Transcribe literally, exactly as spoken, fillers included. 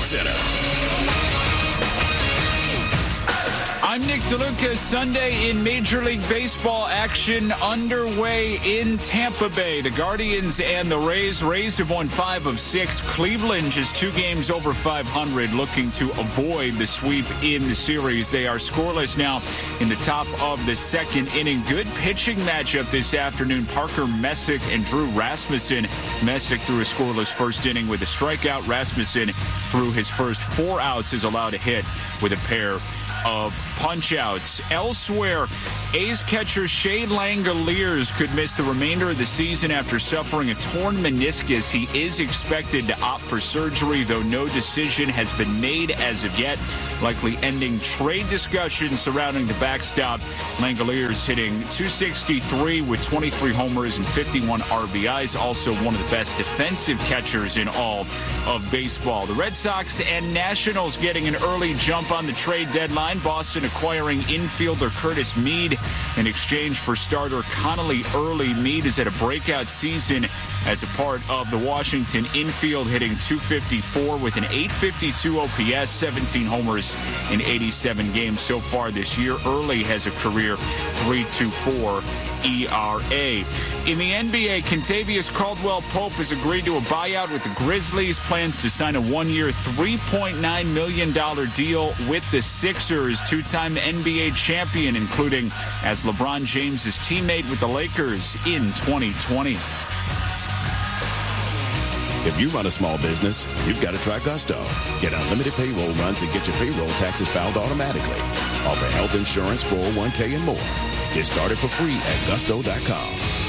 Center. I'm Nick DeLuca. Sunday in Major League Baseball action underway in Tampa Bay. The Guardians and the Rays. Rays have won five of six. Cleveland just two games over five hundred, looking to avoid the sweep in the series. They are scoreless now in the top of the second inning. Good pitching matchup this afternoon. Parker Messick and Drew Rasmussen. Messick threw a scoreless first inning with a strikeout. Rasmussen threw his first four outs, is allowed a hit with a pair of punch-outs. Elsewhere, A's catcher Shea Langoliers could miss the remainder of the season after suffering a torn meniscus. He is expected to opt for surgery, though no decision has been made as of yet, likely ending trade discussions surrounding the backstop. Langoliers hitting two sixty-three with twenty-three homers and fifty-one R B Is, also one of the best defensive catchers in all of baseball. The Red Sox and Nationals getting an early jump on the trade deadline. Boston acquiring infielder Curtis Mead in exchange for starter Connolly Early. Mead is at a breakout season as a part of the Washington infield, hitting two fifty-four with an eight fifty-two O P S, seventeen homers in eighty-seven games so far this year. Early has a career three point two four E R A. In the N B A, Kentavious Caldwell-Pope has agreed to a buyout with the Grizzlies. Plans to sign a one-year, three point nine million dollars deal with the Sixers. Two-time N B A champion, including as LeBron James' teammate with the Lakers in twenty twenty. If you run a small business, you've got to try Gusto. Get unlimited payroll runs and get your payroll taxes filed automatically. Offer health insurance, four oh one k, and more. Get started for free at gusto dot com.